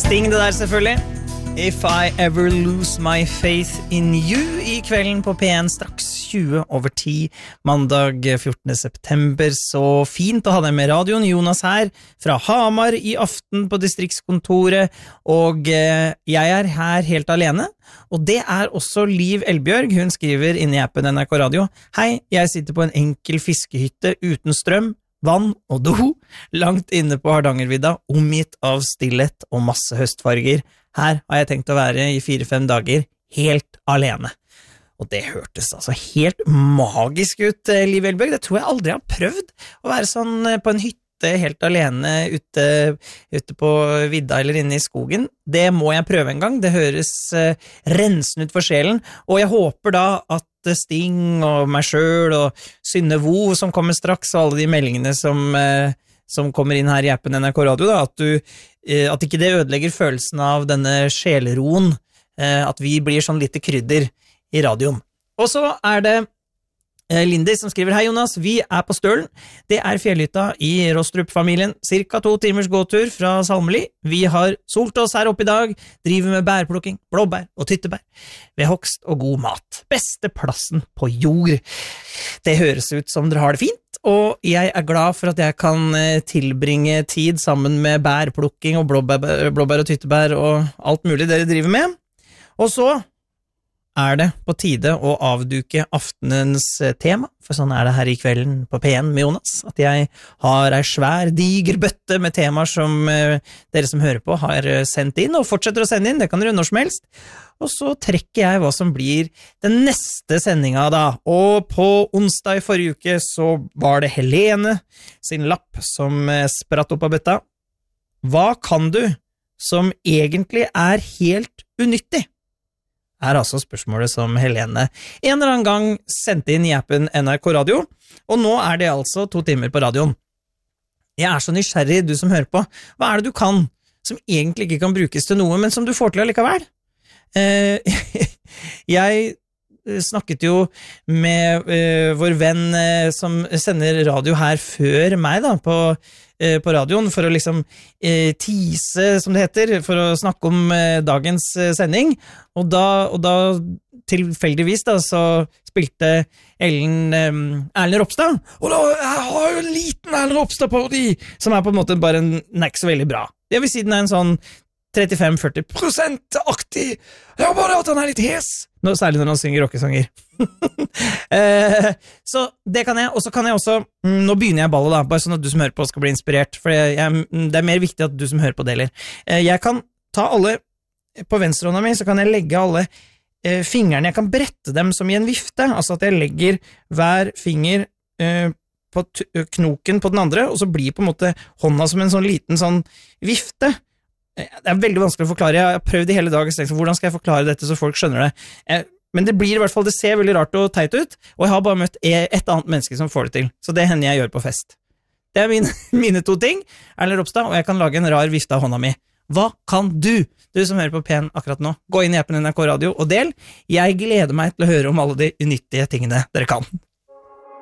Sting det der selvfølgelig. If I Ever Lose My Faith in You I kvelden på P1 straks 20:10 mandag 14. september. Så fint å ha deg med radioen. Jonas her fra Hamar I aften på distriktskontoret, og jeg her helt alene. Og det også Liv Elbjørg. Hun skriver inne I appen NRK Radio: Hei, jeg sitter på en enkel fiskehytte uten strøm, vann og do, langt inne på Hardangervidda, omgitt av stillhet og masse høstfarger. Her har jeg tenkt å være I 4-5 dager, helt alene. Og det hørtes altså helt magisk ut, Liv Elbjørg. Det tror jeg aldri har prøvd, å være sånn på en hytte helt alene ute på vidda eller inne I skogen. Det må jeg prøve en gang. Det høres rensende ut for sjelen, og jeg håper da at Sting og meg selv og Synne Vo som kommer straks, og alle de meldingene som kommer inn her I appen NRK Radio, da, at ikke det ødelegger følelsen av denne sjeleroen, at vi blir sånn lite krydder I radioen. Og så det Lindy som skriver: Hei Jonas, vi på Stølen. Det fjellhytta I Rostrup-familien, cirka 2 timers gåtur fra Salmeli. Vi har solt oss her oppe I dag, driver med bærplukking, blåbær og tyttebær, ved hogst og god mat. Beste plassen på jord. Det høres ut som dere har det fint, og jeg glad for at jeg kan tilbringe tid sammen med bærplukking og blåbær og tyttebær og alt mulig dere driver med. Og så det på tide å avduke aftenens tema, for sånn det her I kvelden på P1 med Jonas, at jeg har en svær, diger bøtte med temaer som dere som hører på har sendt inn, og fortsetter å sende inn, det kan dere når som helst. Og så trekker jeg hva som blir den neste sendinga da, og på onsdag I forrige uke så var det Helene sin lapp som spratt opp av bøtta. Hva kan du som egentlig helt unyttig? Altså spørsmålet som Helene en eller annen gang sendte inn I appen NRK Radio, og nå det altså 2 timer på radioen. Jeg så nysgjerrig, du som hører på. Hva det du kan, som egentlig ikke kan brukes til noe, men som du får til allikevel? Jeg snakket jo med vår venn som sender radio her før meg da, på radioen, for å liksom tease, som det heter, for å snakke om dagens sending, og da tilfeldigvis da, så spilte Erlend Ropstad, og da jeg har jo en liten Erlend Ropstad-parodi, som på en måte bare ikke så veldig bra. Det vil si den en sånn 35-40% aktig. Jeg har bare at han litt hes. Særlig når han synger rockesanger. Så det kan jeg, og så kan jeg også, nå begynner jeg ballet da, bare sånn at du som hører på skal bli inspirert, for det mer viktig at du som hører på deler. Jeg kan ta alle, på venstrehånda mi, så kan jeg legge alle fingrene, jeg kan brette dem som I en vifte, altså at jeg legger hver finger på knoken på den andre, og så blir på en måte hånda som en sånn liten sånn vifte. Det veldig vanskelig å forklare, jeg har prøvd I hele dag, hvordan skal jeg forklare dette så folk skjønner det? Men det blir I hvert fall, det ser veldig rart og teit ut, og jeg har bare møtt et annet menneske som får det til, så det hender jeg gjør på fest. Det mine 2 ting, Erlend Ropstad, og jeg kan lage en rar vifte av hånda mi. Hva kan du som hører på P1 akkurat nå? Gå inn I appen NRK Radio og del. Jeg gleder meg til å høre om alle de unyttige tingene dere kan.